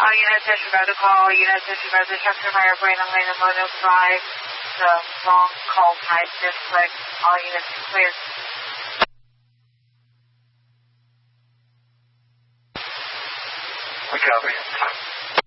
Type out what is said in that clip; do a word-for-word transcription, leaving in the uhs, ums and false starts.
All units disregard the call. All units disregard the structure fire brain on lane of Mono five. The wrong call type. Just click. All units clear. We copy.